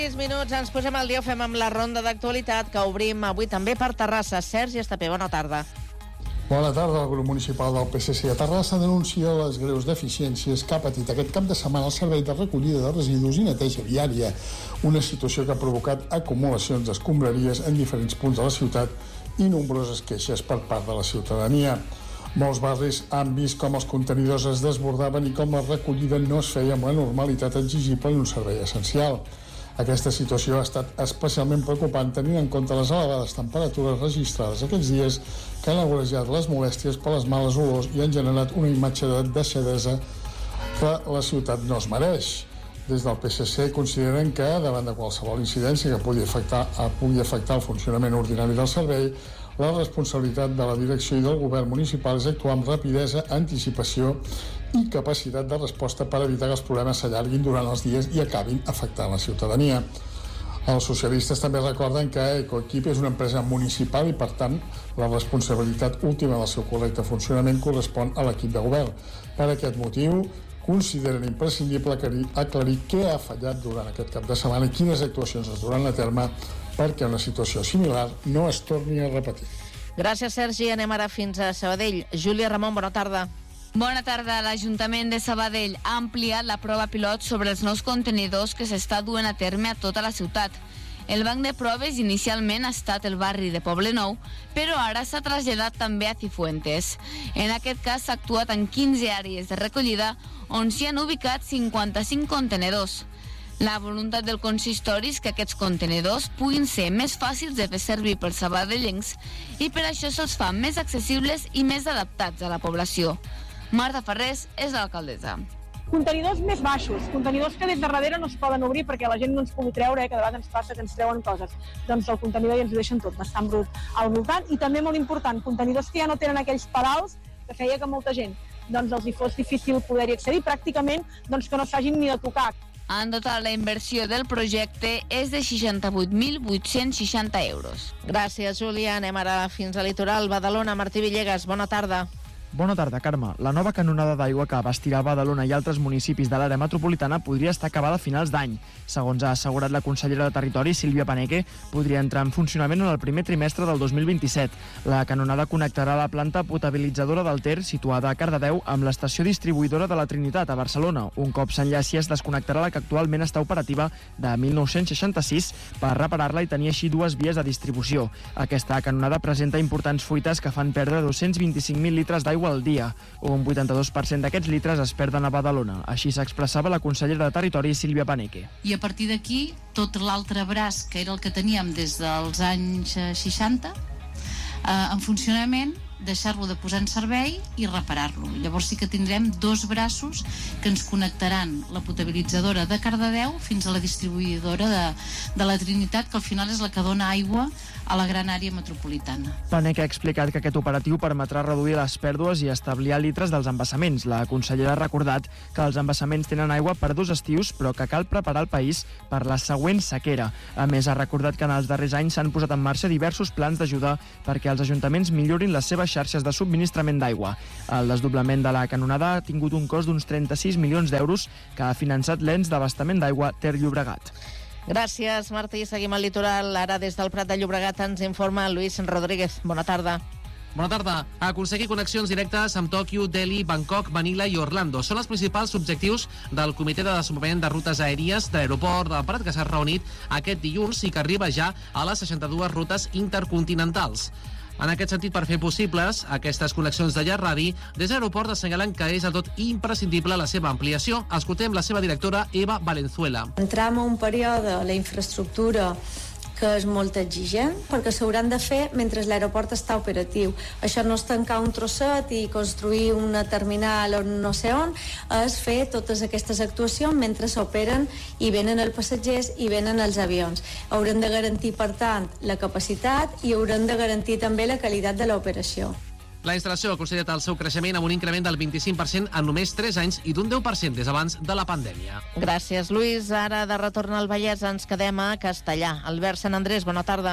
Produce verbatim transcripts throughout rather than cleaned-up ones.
sis minuts, ens posem al dia, ho fem amb la ronda d'actualitat que obrim avui també per Terrassa. Sergi Estapé, bona tarda. Bona tarda. El grup municipal del P S C a Terrassa denuncia les greus deficiències que ha patit aquest cap de setmana el servei de recollida de residus i neteja viària, una situació que ha provocat acumulacions d'escombraries en diferents punts de la ciutat i nombroses queixes per part de la ciutadania. Molts barris han vist com els contenidors es desbordaven i com la recollida no es feia amb la normalitat exigible en un servei essencial. Aquesta situació ha estat especialment preocupant tenint en compte les elevades temperatures registrades aquests dies que han agreujat les molèsties per les males olors i han generat una imatge de deixadesa que la ciutat no es mereix. Des del P S C consideren que, davant de qualsevol incidència que pugui afectar, pugui afectar el funcionament ordinari del servei, la responsabilitat de la direcció i del govern municipal és actuar amb rapidesa, anticipació i capacitat de resposta per evitar que els problemes s'allarguin durant els dies i acabin afectant la ciutadania. Els socialistes també recorden que Ecoequip és una empresa municipal i, per tant, la responsabilitat última del seu correcte funcionament correspon a l'equip de govern. Per aquest motiu, consideren imprescindible aclarir què ha fallat durant aquest cap de setmana i quines actuacions es duran a terme perquè una situació similar no es torni a repetir. Gràcies, Sergi. Anem ara fins a Sabadell. Júlia Ramon, bona tarda. Bona tarda. L'Ajuntament de Sabadell ha ampliat la prova pilot sobre els nous contenidors que s'està duent a terme a tota la ciutat. El banc de proves inicialment ha estat el barri de Poblenou, però ara s'ha traslladat també a Cifuentes. En aquest cas s'ha actuat en quinze àrees de recollida on s'hi han ubicat cinquanta-cinc contenedors. La voluntat del consistori és que aquests contenidors puguin ser més fàcils de fer servir pels sabadellencs i per això se'ls fa més accessibles i més adaptats a la població. Marta Ferrés és l'alcaldessa. Contenidors més baixos, contenidors que des de darrere no es poden obrir perquè la gent no ens pugui treure, eh, que de vegades ens passa que ens treuen coses. Doncs el contenidor ja ens ho deixen tot bastant brut al voltant, i també molt important, contenidors que ja no tenen aquells pedals que feia que molta gent doncs els hi fos difícil poder-hi accedir, pràcticament doncs que no s'hagin ni de tocar. En total, la inversió del projecte és de seixanta-vuit mil vuit-cents seixanta euros. Gràcies, Júlia. Anem ara fins al litoral. Badalona, Martí Villegas, bona tarda. Bona tarda, Carme. La nova canonada d'aigua que abastirà Badalona i altres municipis de l'àrea metropolitana podria estar acabada a finals d'any. Segons ha assegurat la consellera de Territori, Sílvia Paneque, podria entrar en funcionament en el primer trimestre del dos mil vint-i-set. La canonada connectarà la planta potabilitzadora del Ter, situada a Cardedeu, amb l'estació distribuïdora de la Trinitat, a Barcelona. Un cop s'enllaci, es desconnectarà la que actualment està operativa de mil nou-cents seixanta-sis per reparar-la i tenir així dues vies de distribució. Aquesta canonada presenta importants fuites que fan perdre dos-cents vint-i-cinc mil litres d'aigua al dia. Un vuitanta-dos per cent d'aquests litres es perden a Badalona. Així s'expressava la consellera de Territori, Sílvia Paneque. I a partir d'aquí, tot l'altre braç, que era el que teníem des dels anys seixanta, eh, en funcionament, deixar-lo de posar en servei i reparar-lo. Llavors sí que tindrem dos braços que ens connectaran la potabilitzadora de Cardedeu fins a la distribuïdora de, de la Trinitat, que al final és la que dona aigua a la gran àrea metropolitana. Paneque ha explicat que aquest operatiu permetrà reduir les pèrdues i establir litres dels embassaments. La consellera ha recordat que els embassaments tenen aigua per dos estius, però que cal preparar el país per la següent sequera. A més, ha recordat que en els darrers anys s'han posat en marxa diversos plans d'ajuda perquè els ajuntaments millorin les seves xarxes de subministrament d'aigua. El desdoblament de la canonada ha tingut un cost d'uns trenta-sis milions d'euros que ha finançat l'ens d'abastament d'aigua Ter Llobregat. Gràcies, Martí. Seguim al litoral. Ara des del Prat de Llobregat ens informa Luis Rodríguez. Bona tarda. Bona tarda. Aconseguir connexions directes amb Tòquio, Delhi, Bangkok, Manila i Orlando són els principals objectius del Comitè de Desenvolupament de Rutes Aèries de l'Aeroport del Prat, que s'ha reunit aquest dilluns i que arriba ja a les seixanta-dues rutes intercontinentals. En aquest sentit, per fer possibles aquestes connexions de llarg radi, des de l'aeroport assenyalen que és del tot imprescindible la seva ampliació. Escoltem la seva directora, Eva Valenzuela. Entrem a un període, la infraestructura que és molt exigent, perquè s'hauran de fer mentre l'aeroport està operatiu. Això no és tancar un trosset i construir una terminal on no sé on, és fer totes aquestes actuacions mentre s'operen i venen els passatgers i venen els avions. Haurem de garantir, per tant, la capacitat i haurem de garantir també la qualitat de l'operació. La instal·lació ha considerat el seu creixement amb un increment del vint-i-cinc per cent en només tres anys i d'un deu per cent des abans de la pandèmia. Gràcies, Lluís. Ara, de retorn al Vallès, ens quedem a Castellà. Albert Sant Andrés, bona tarda.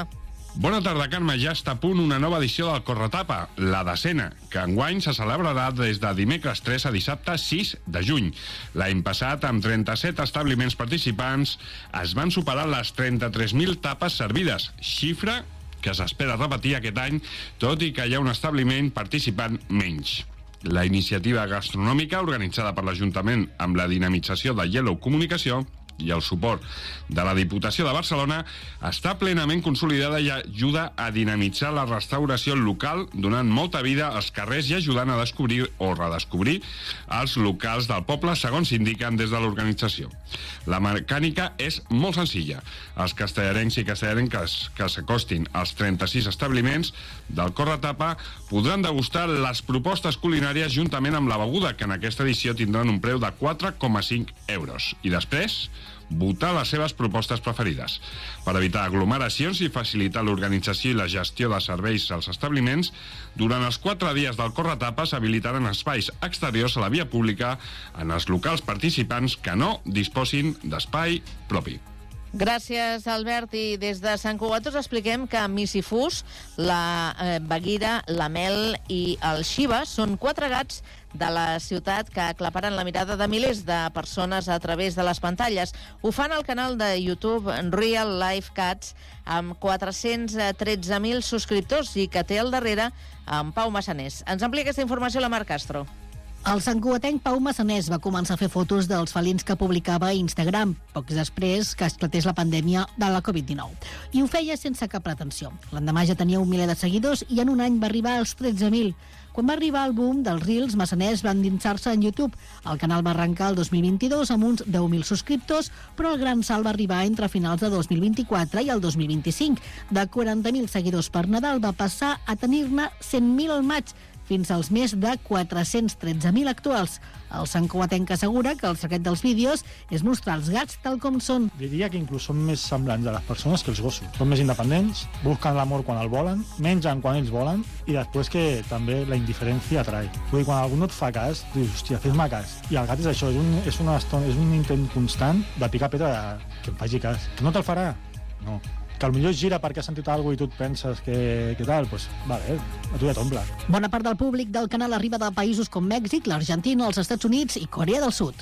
Bona tarda, Carme. Ja està a punt una nova edició del Corretapa, la decena, que enguany se celebrarà des de dimecres tres a dissabte sis de juny. L'any passat, amb trenta-set establiments participants, es van superar les trenta-tres mil tapes servides, xifra que s'espera repetir aquest any, tot i que hi ha un establiment participant menys. La iniciativa gastronòmica, organitzada per l'Ajuntament amb la dinamització de Yellow Comunicació i el suport de la Diputació de Barcelona, està plenament consolidada i ajuda a dinamitzar la restauració local, donant molta vida als carrers i ajudant a descobrir o redescobrir els locals del poble, segons indiquen des de l'organització. La mecànica és molt senzilla. Els castellarencs i castellarenques que s'acostin als trenta-sis establiments del Corretapa podran degustar les propostes culinàries juntament amb la beguda, que en aquesta edició tindran un preu de quatre coma cinc euros. I després, votar les seves propostes preferides. Per evitar aglomeracions i facilitar l'organització i la gestió de serveis als establiments, durant els quatre dies del Corretapa s'habilitaran espais exteriors a la via pública en els locals participants que no disposin d'espai propi. Gràcies, Albert. I des de Sant Cugat us expliquem que Missifús, la eh, Baguira, la Mel i el Xiva són quatre gats de la ciutat que aclaparen la mirada de milers de persones a través de les pantalles. Ho fan al canal de YouTube Real Life Cats, amb quatre-cents tretze mil subscriptors, i que té al darrere en Pau Massanés. Ens amplia aquesta informació la Mar Castro. El santcugatenc Pau Massanés va començar a fer fotos dels felins que publicava a Instagram, pocs després que esclatés la pandèmia de la covid dinou. I ho feia sense cap pretensió. L'endemà ja tenia un miler de seguidors i en un any va arribar als tretze mil. Quan va arribar el boom dels Reels, Massanés va endinsar-se en YouTube. El canal va arrencar el dos mil vint-i-dos amb uns deu mil subscriptors, però el gran salt va arribar entre finals de dos mil vint-i-quatre i el dos mil vint-i-cinc. De quaranta mil seguidors per Nadal va passar a tenir-ne cent mil al maig, fins als més de quatre-cents tretze mil actuals. El santcugatenc assegura que el secret dels vídeos és mostrar els gats tal com són. Diria que inclús són més semblants a les persones que els gossos. Són més independents, busquen l'amor quan el volen, mengen quan ells volen, i després que també la indiferència atrai. Vull dir, quan algú no et fa cas, dius, hòstia, fes-me cas. I el gat és això, és un, és una estona, és un intent constant de picar pedra de, que em faci cas. Que no te'l farà? No. Que potser gira perquè has sentit alguna cosa i tu et penses que, que tal, doncs, vale, a tu ja t'omple. Bona part del públic del canal arriba de països com Mèxic, l'Argentina, els Estats Units i Corea del Sud.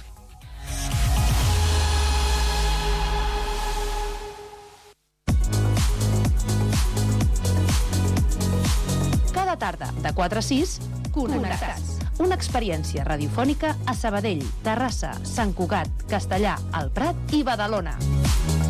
Cada tarda, de quatre a sis, Connectats. Una experiència radiofònica a Sabadell, Terrassa, Sant Cugat, Castellà, el Prat i Badalona.